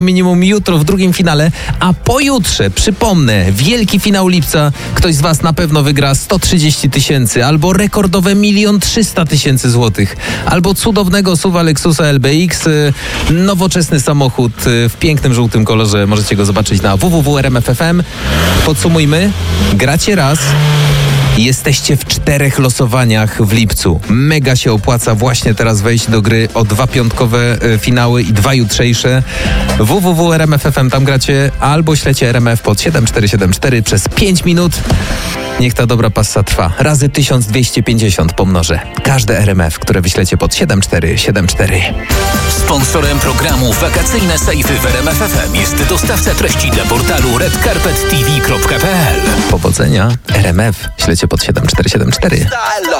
minimum jutro w drugim finale, a pojutrze, przypomnę, wielki finał lipca, ktoś z was na pewno wygra 130 000, albo rekordowe 1 300 000 złotych, albo cudownego SUV-a Lexusa LBX, nowoczesny samochód w pięknym żółtym kolorze, możecie go zobaczyć na www.rmf.fm. Podsumujmy, gracie raz, jesteście w 4 losowaniach w lipcu. Mega się opłaca właśnie teraz wejść do gry o 2 piątkowe finały i 2 jutrzejsze. www.rmf.fm, tam gracie, albo ślecie RMF pod 7474 przez 5 minut. Niech ta dobra passa trwa. Razy 1250 pomnożę. Każde RMF, które wyślecie pod 7474. Sponsorem programu Wakacyjne Sejfy w RMF FM jest dostawca treści dla portalu redcarpettv.pl. Powodzenia. RMF ślecie pod 7474.